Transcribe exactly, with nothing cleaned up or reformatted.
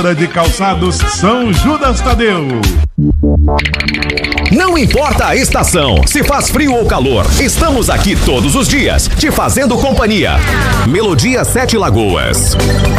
De Calçados São Judas Tadeu. Não importa a estação, se faz frio ou calor, estamos aqui todos os dias, te fazendo companhia. Melodia Sete Lagoas.